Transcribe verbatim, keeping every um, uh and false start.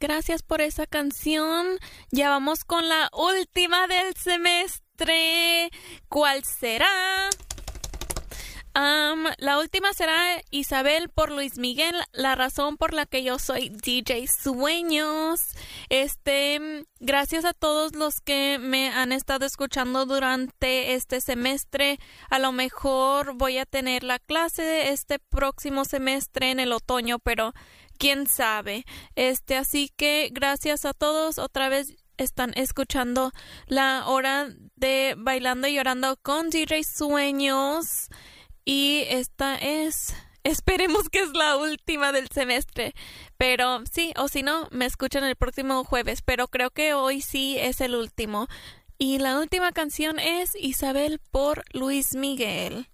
gracias por esa canción. Ya vamos con la última del semestre. ¿Cuál será? Um, la última será Isabel por Luis Miguel, la razón por la que yo soy D J Sueños. Este, gracias a todos los que me han estado escuchando durante este semestre. A lo mejor voy a tener la clase este próximo semestre en el otoño, pero quién sabe. Este, así que gracias a todos. Otra vez están escuchando la hora de Bailando y Llorando con D J Sueños. Y esta es, esperemos que es la última del semestre, pero sí, o si no, me escuchan el próximo jueves, pero creo que hoy sí es el último. Y la última canción es Isabel por Luis Miguel.